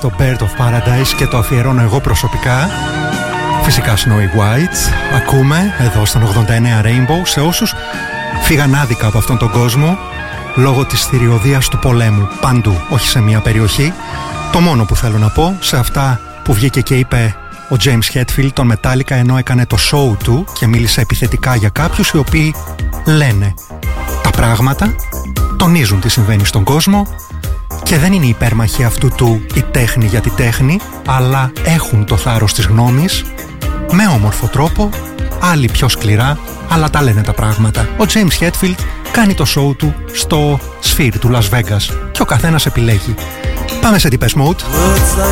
το Bird of Paradise και το αφιερώνω εγώ προσωπικά. Φυσικά Snowy White. Ακούμε εδώ στον 89 Rainbow σε όσους φύγαν άδικα από αυτόν τον κόσμο λόγω της θηριωδίας του πολέμου. Παντού, όχι σε μια περιοχή. Το μόνο που θέλω να πω σε αυτά που βγήκε και είπε ο James Hetfield τον Metallica ενώ έκανε το show του και μίλησε επιθετικά για κάποιους οι οποίοι λένε τα πράγματα, τονίζουν τι συμβαίνει στον κόσμο και δεν είναι υπέρμαχοι αυτού του η τέχνη για τη τέχνη, αλλά έχουν το θάρρος της γνώμης με όμορφο τρόπο, άλλοι πιο σκληρά, αλλά τα λένε τα πράγματα. Ο James Hetfield κάνει το show του στο Sphere του Las Vegas και ο καθένας επιλέγει. Πάμε σε Depeche Mode.